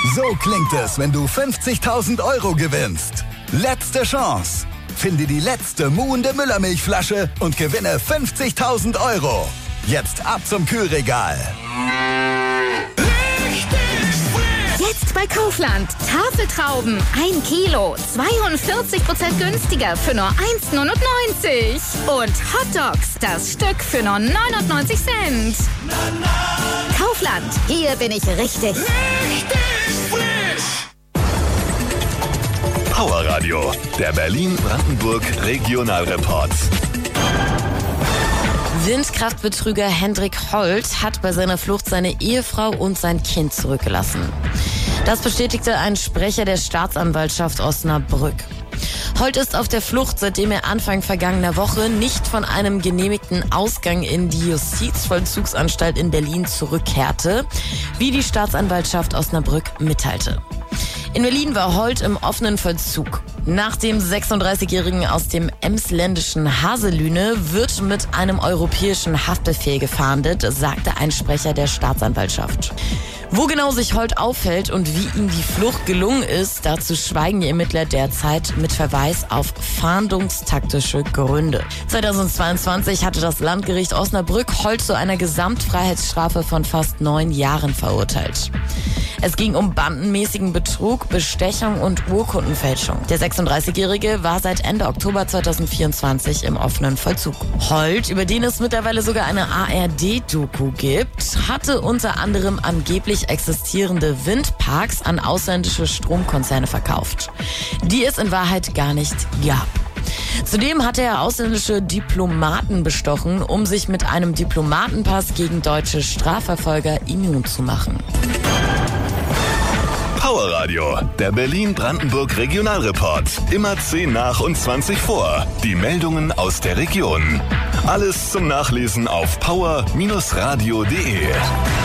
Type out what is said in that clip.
So klingt es, wenn du 50.000 € gewinnst. Letzte Chance. Finde die letzte muhende Müllermilchflasche und gewinne 50.000 €. Jetzt ab zum Kühlregal. Jetzt bei Kaufland. Tafeltrauben 1 Kilo, 42% günstiger für nur 1,99 €. Und Hotdogs, das Stück für nur 99 Cent. Kaufland, hier bin ich richtig. Power Radio, der Berlin-Brandenburg Regionalreport. Windkraftbetrüger Hendrik Holt hat bei seiner Flucht seine Ehefrau und sein Kind zurückgelassen. Das bestätigte ein Sprecher der Staatsanwaltschaft Osnabrück. Holt ist auf der Flucht, seitdem er Anfang vergangener Woche nicht von einem genehmigten Ausgang in die Justizvollzugsanstalt in Berlin zurückkehrte, wie die Staatsanwaltschaft Osnabrück mitteilte. In Berlin war Holt im offenen Vollzug. Nach dem 36-Jährigen aus dem emsländischen Haselüne wird mit einem europäischen Haftbefehl gefahndet, sagte ein Sprecher der Staatsanwaltschaft. Wo genau sich Holt aufhält und wie ihm die Flucht gelungen ist, dazu schweigen die Ermittler derzeit mit Verweis auf fahndungstaktische Gründe. 2022 hatte das Landgericht Osnabrück Holt zu einer Gesamtfreiheitsstrafe von fast 9 Jahren verurteilt. Es ging um bandenmäßigen Betrug, Bestechung und Urkundenfälschung. Der 36-Jährige war seit Ende Oktober 2024 im offenen Vollzug. Holt, über den es mittlerweile sogar eine ARD-Doku gibt, hatte unter anderem angeblich existierende Windparks an ausländische Stromkonzerne verkauft, die es in Wahrheit gar nicht gab. Zudem hatte er ausländische Diplomaten bestochen, um sich mit einem Diplomatenpass gegen deutsche Strafverfolger immun zu machen. Power Radio, der Berlin-Brandenburg Regionalreport. Immer 10 nach und 20 vor. Die Meldungen aus der Region. Alles zum Nachlesen auf power-radio.de.